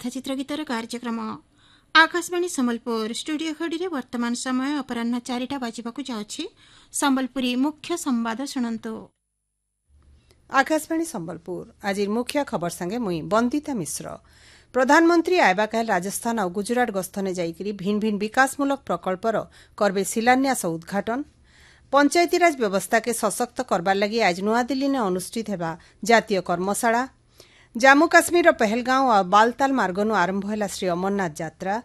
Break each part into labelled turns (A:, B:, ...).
A: कथाचित्र गीतर कार्यक्रम आकाशवाणी संबलपुर स्टूडियो घड़ी वर्तमान समय अपराह 4टा बाजिबाकु जाउछि। संबलपुरी मुख्य संवाद शुणंतु।
B: आकाशवाणी संबलपुर आज मुख्य खबर संगे मुई बंदिता मिश्र। प्रधानमंत्री आयबा काल राजस्थान और गुजरात गस्तने जाइकरी भिन्न भिन्न विकासमूलक प्रकल्पर करबे शिलान्यास और उद्घाटन। पंचायतीराज व्यवस्था के सशक्त करबार लगी आज नुआदिल्ली ने अनुष्ठित हेबा जातीय कर्मशाला। जम्मू काश्मीर पहलगांव और बालताल मार्गनु आरंभ होला श्री अमरनाथ यात्रा।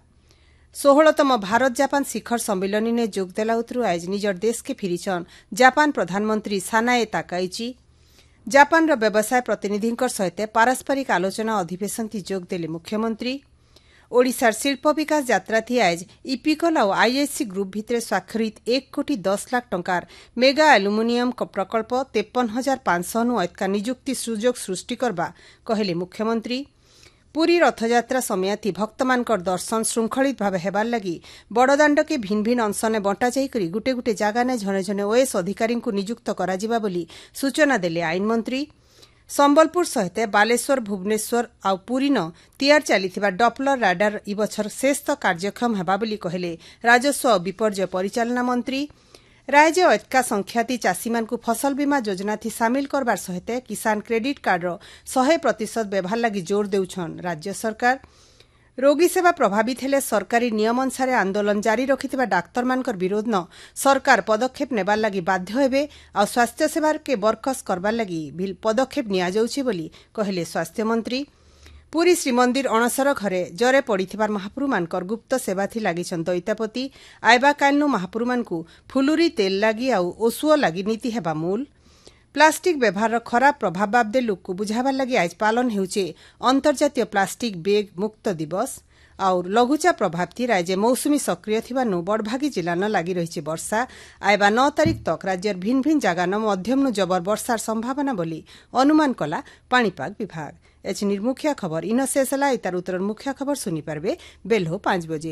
B: 16तम भारत जापान शिखर सम्मेलन ने जोग देला उतरू आज निजर देश के फिरिछन जापान प्रधानमंत्री सानाए ताकाइची। जापान व्यवसाय प्रतिनिधि सहित पारस्परिक आलोचना अधिवेशन जोग देले मुख्यमंत्री। ओडिशार शिल्प विकास यात्रा थी आज इपिकल और आईएससी ग्रुप भितर स्वाक्षरित 1,10,00,000 टंकार मेगा एल्युमिनियम प्रकल्प 53,500 नु अधिक नियुक्ति सुजोग सृष्टि करबा कहले मुख्यमंत्री। पुरी रथयात्रा समयाथी भक्तमानकर दर्शन श्रृंखलित भाव हेबार लगी बड़दाण्ड के भिन्न भिन्न अंश ने बंटा जाइकरी गुटे गुटे जगह ने झने झने ओएस अधिकारी नियुक्त कराजिबा बोली सूचना देले आईन मंत्री। संबलपुर सहित बालेश्वर भुवनेश्वर आ पुरी न तैयार चलीथिबा डपलर राडार इ बछर श्रेष्ठ कार्यक्षम हेबा बोली कहले राजस्व और विपर्यय परिचालना मंत्री। राज्य अटका संख्याती चाषीमानकु फसल बीमा योजना थी सामिल करबार सहित किसान क्रेडिट कार्डर 100% व्यवहार लगी जोर देउछन राज्य सरकार। रोगी सेवा प्रभावित हेले सरकारी नियम अनुसार आंदोलन जारी रखिथिबा डाक्तरमानकर विरोध न सरकार पदक्षेप नेबार लगी बाध्य हेबे आ स्वास्थ्य सेवा के बरकस करबार लगी पदक्षेप निया जाउछि बोली कहले स्वास्थ्य मंत्री। पुरी श्रीमंदिर अणसर घरे जरे पड़िथिबार महापुरुमानकर गुप्त सेवा थी लागिछन दैतापति। आयबा कालनु महापुरुमानकु फुलुरी तेल लागी आ ओसुओ लागी नीति हेबा मूल। प्लास्टिक व्यवहार खराब प्रभाव बाबदे लोक बुझाबार लगी आज पालन हेउचे अंतर्जातीय प्लास्टिक बेग मुक्त दिवस। और लघुचाप प्रभाव थी राज्य मौसुमी सक्रिय थिबानु बड़भागी जिला न लागी रहिছে वर्षा। आयबा 9 तारिख तक राज्यर भिन्न भिन्न जगह न मध्यम जबर वर्षार संभावना बोली अनुमान कला पाणीपाग विभाग। एच निर्मुख्य खबर इन शेषला इतार उत्तर मुख्य खबर सुनी पारबे बेलो 5 बजे।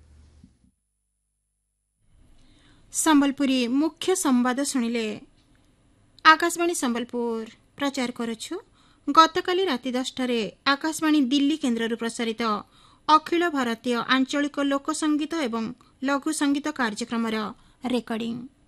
A: संबलपुरी मुख्य संवाद सुनिले। आकाशवाणी संबलपुर प्रचार करुछु। गतकाली राति 10टारे आकाशवाणी दिल्ली केन्द्रରୁ प्रसारित अखिल भारतीय आंचलिक लोक संगीत एवं लघु संगीत कार्यक्रमर रेकर्डिंग।